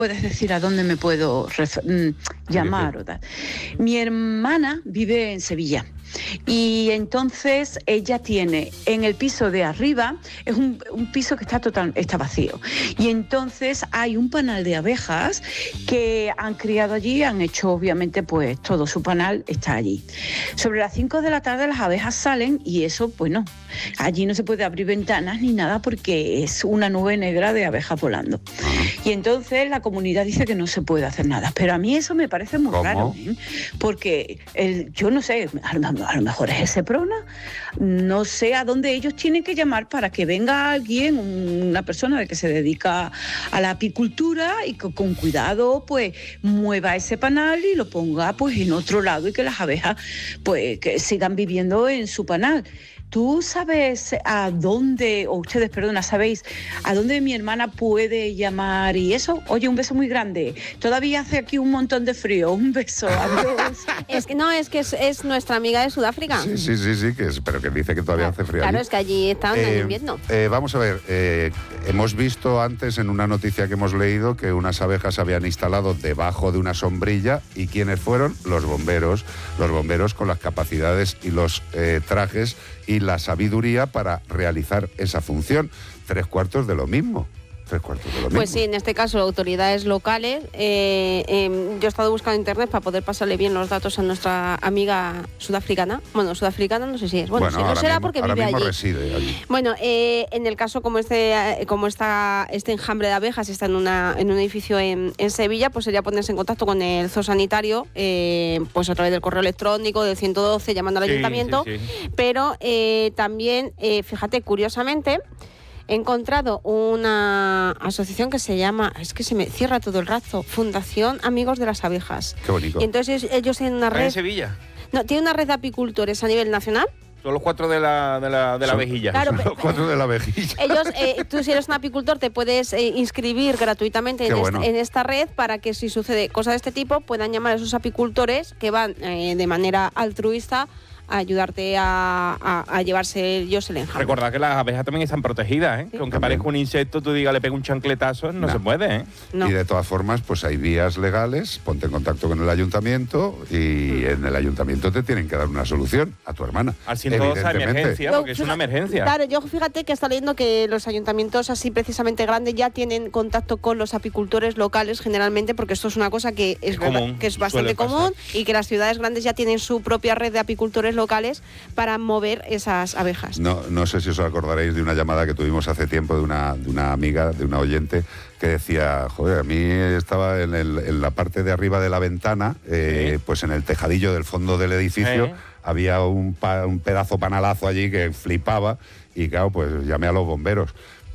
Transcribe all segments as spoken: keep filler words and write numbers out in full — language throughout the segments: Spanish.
puedes decir a dónde me puedo refer- llamar o tal. Mi hermana vive en Sevilla. Y entonces ella tiene en el piso de arriba, es un, un piso que está total, está vacío. Y entonces hay un panal de abejas que han criado allí, han hecho obviamente pues todo su panal está allí. Sobre las cinco de la tarde las abejas salen y eso pues no. Allí no se puede abrir ventanas ni nada porque es una nube negra de abejas volando. Y entonces la comunidad dice que no se puede hacer nada. Pero a mí eso me parece muy ¿Cómo? raro, ¿eh? Porque el, yo no sé, a lo, a lo mejor es ese Seprona, no sé a dónde ellos tienen que llamar para que venga alguien, una persona de que se dedica a la apicultura y que con cuidado pues mueva ese panal y lo ponga pues en otro lado y que las abejas pues que sigan viviendo en su panal. ¿Tú sabes a dónde, o ustedes, perdona, sabéis a dónde mi hermana puede llamar y eso? Oye, un beso muy grande. Todavía hace aquí un montón de frío. Un beso, adiós. Es que no, es que es, es nuestra amiga de Sudáfrica. Sí, sí, sí, sí, que es, pero que dice que todavía hace frío. Claro, allí. es que allí están en Eh, invierno. eh, vamos a ver, eh, hemos visto antes en una noticia que hemos leído que unas abejas se habían instalado debajo de una sombrilla. ¿Y quiénes fueron? Los bomberos. Los bomberos con las capacidades y los eh, trajes y la sabiduría para realizar esa función. Tres cuartos de lo mismo. Tres cuartos de lo mismo. Pues sí, en este caso autoridades locales. Eh, eh, yo he estado buscando en internet para poder pasarle bien los datos a nuestra amiga sudafricana. Bueno, sudafricana no sé si es. Bueno, Bueno, si no ahora será mismo- porque ahora vive mismo allí. reside allí. Bueno, eh, en el caso como este, como está este enjambre de abejas está en una en un edificio en, en Sevilla, pues sería ponerse en contacto con el zoosanitario, eh, pues a través del correo electrónico del ciento doce, llamando al Sí, ayuntamiento. sí, sí. Pero eh, también, eh, fíjate, curiosamente, he encontrado una asociación que se llama, es que se me cierra todo el rato, Fundación Amigos de las Abejas. Qué bonito. Y entonces ellos tienen una ¿Está red, en Sevilla? no, tienen una red de apicultores a nivel nacional. Son los cuatro de la, de la, de la Son- vejilla. Claro, Los cuatro de la vejilla. Ellos, eh, tú si eres un apicultor te puedes eh, inscribir gratuitamente en, Qué esta, bueno. en esta red para que si sucede cosas de este tipo puedan llamar a esos apicultores que van eh, de manera altruista a ayudarte a, a, a llevarse ellos el enjambre. Recordad que las abejas también están protegidas, ¿eh? Que aunque También. parezca un insecto, tú digas, le pega un chancletazo, no Nah. se puede, ¿eh? No. Y de todas formas, pues hay vías legales, ponte en contacto con el ayuntamiento y en el ayuntamiento te tienen que dar una solución a tu hermana. Al ciento doce de Evidentemente. emergencia, Yo, porque es una fíjate- emergencia. Claro, yo fíjate que está leyendo que los ayuntamientos así precisamente grandes ya tienen contacto con los apicultores locales generalmente, porque esto es una cosa que es, Es común, que es bastante suele pasar. común y que las ciudades grandes ya tienen su propia red de apicultores locales para mover esas abejas. No, no sé si os acordaréis de una llamada que tuvimos hace tiempo de una, de una amiga, de una oyente, que decía, joder, a mí estaba en, el- en la parte de arriba de la ventana, eh, Sí. pues en el tejadillo del fondo del edificio, Sí. había un, pa- un pedazo panalazo allí que flipaba y claro, pues llamé a los bomberos.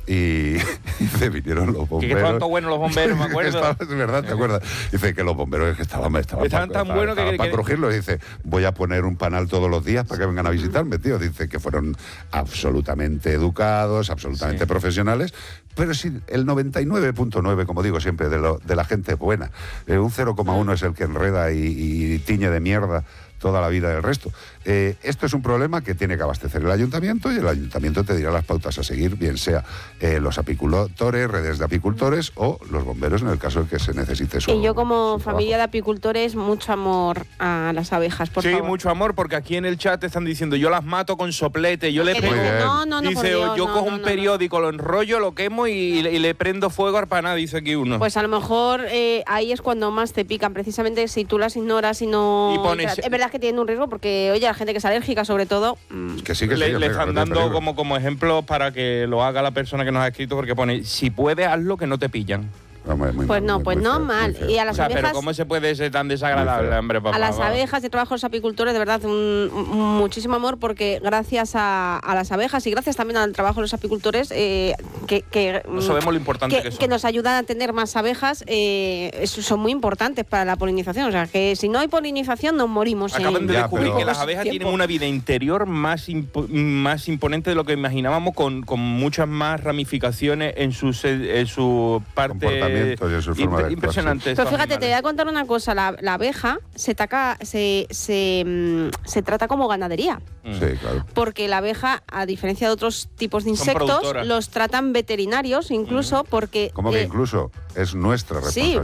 Y dice, vinieron los bomberos. Que estaban tan buenos los bomberos, me acuerdo. Estaba- es verdad, ¿te acuerdas? Dice que los bomberos es que estaban, estaban, Estaban tan buenos que- para que- crujirlos. Dice, voy a poner un panal todos los días para que vengan a visitarme, tío. Dice que fueron absolutamente educados, absolutamente Sí. profesionales, pero sí, el noventa y nueve punto nueve, como digo siempre, de, lo, de la gente buena. Eh, un cero coma uno es el que enreda y, y tiñe de mierda toda la vida del resto. Eh, esto es un problema que tiene que abastecer el ayuntamiento y el ayuntamiento te dirá las pautas a seguir, bien sea eh, los apicultores, redes de apicultores o los bomberos en el caso de que se necesite su Y yo como su familia de trabajo. apicultores, mucho amor a las abejas, por sí, favor. mucho amor, porque aquí en el chat te están diciendo, yo las mato con soplete, yo le Que pego... Muy bien. no, no, no, por Dice, Dios, yo no, cojo no, un no, periódico, lo enrollo, lo quemo y, y le, y le prendo fuego al paná, dice aquí uno. Pues a lo mejor eh, ahí es cuando más te pican, precisamente si tú las ignoras y no... Y pones- Es verdad que tienen un riesgo porque, oye, la gente que es alérgica sobre todo... mm, Que sí, que sí, le, que le sí, están que dando peligro. como, como ejemplo para que lo haga la persona que nos ha escrito, porque pone, si puedes, hazlo, que no te pillan. Hombre, muy Pues mal, no, muy- pues muy no feo, muy mal. feo. Y a O las sea, pero abejas... ¿cómo se puede ser tan Muy desagradable, feo. hombre? Por A las favor? abejas y trabajo los apicultores, de verdad, un, un- muchísimo amor, porque gracias a, a las abejas y gracias también al trabajo de los apicultores, eh, que, que, No sabemos lo importante que, que son. que nos ayudan a tener más abejas, eh, eso son muy importantes para la polinización. O sea, que si no hay polinización, nos morimos. Acaban en de Ya, descubrir pero- que las abejas tiempo. tienen una vida interior más, impo- más imponente de lo que imaginábamos, con, con muchas más ramificaciones en su, se- en su parte... Comportamiento y en su forma de actuar, impresionante. Pero estos fíjate, te voy a animales. contar una cosa. La, la abeja se, taca, se, se, mm, se trata como ganadería. Mm. Sí, claro. Porque la abeja, a diferencia de otros tipos de Son insectos, productoras. los tratan veterinarios incluso porque... Como que eh, incluso es nuestra Sí, responsabilidad.